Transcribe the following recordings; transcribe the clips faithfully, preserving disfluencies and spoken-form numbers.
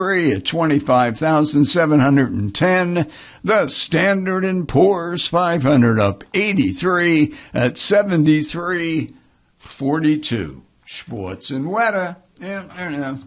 at twenty-five thousand seven hundred ten. The Standard and Poor's five hundred up eighty-three at seventy-three forty-two. Sports and weather. Yeah, I don't know.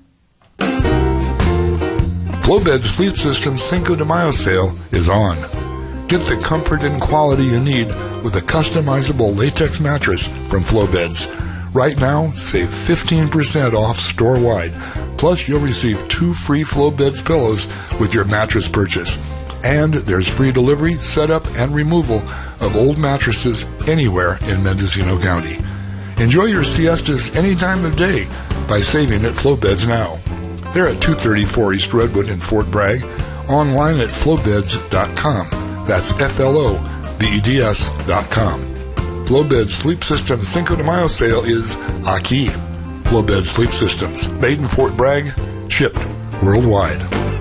Flowbed's Sleep System Cinco de Mayo sale is on. Get the comfort and quality you need with a customizable latex mattress from Flowbeds. Right now, save fifteen percent off store-wide. Plus, you'll receive two free Flowbeds pillows with your mattress purchase. And there's free delivery, setup, and removal of old mattresses anywhere in Mendocino County. Enjoy your siestas any time of day by saving at Flowbeds now. They're at two thirty-four East Redwood in Fort Bragg, online at flowbeds dot com. That's F L O B E D S dot com. Flowbeds Sleep System Cinco de Mayo sale is aquí. Flowbeds Sleep Systems, made in Fort Bragg, shipped worldwide.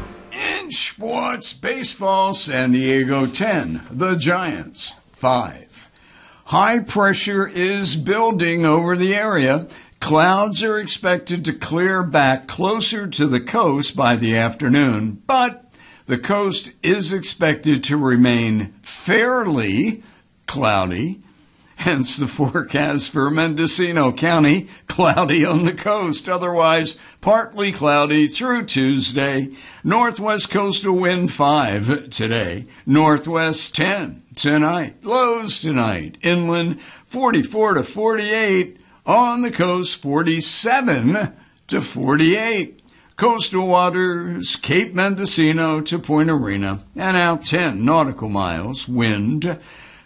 In sports, baseball, San Diego ten, the Giants five. High pressure is building over the area. Clouds are expected to clear back closer to the coast by the afternoon, but the coast is expected to remain fairly cloudy. Hence the forecast for Mendocino County, cloudy on the coast, otherwise partly cloudy through Tuesday. Northwest coastal wind five today, northwest ten tonight, lows tonight, inland forty-four to forty-eight, on the coast forty-seven to forty-eight. Coastal waters, Cape Mendocino to Point Arena, and out ten nautical miles, wind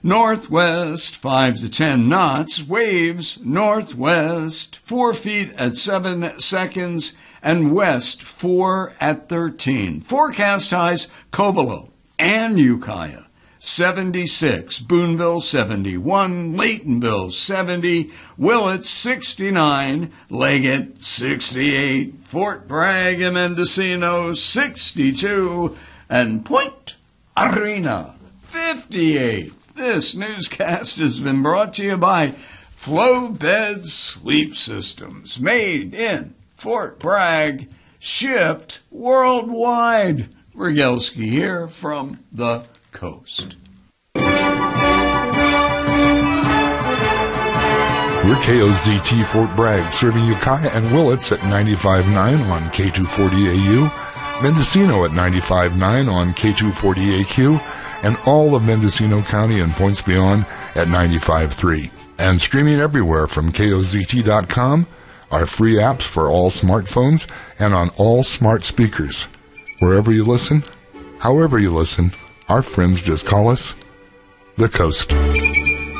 northwest five to ten knots, waves northwest four feet at seven seconds, and west four at thirteen. Forecast highs, Covelo and Ukiah seventy-six, Boonville seventy-one, Laytonville seventy, Willett sixty-nine, Leggett sixty-eight, Fort Bragg and Mendocino sixty-two, and Point Arena fifty-eight. This newscast has been brought to you by Flowbeds Sleep Systems, made in Fort Bragg, shipped worldwide. Rogelski here from the coast. We're K O Z T Fort Bragg, serving Ukiah and Willits at ninety-five point nine on K two forty A U, Mendocino at ninety-five point nine on K two forty A Q, and all of Mendocino County and points beyond at ninety-five point three. And streaming everywhere from K O Z T dot com, our free apps for all smartphones and on all smart speakers. Wherever you listen, however you listen, our friends just call us the Coast.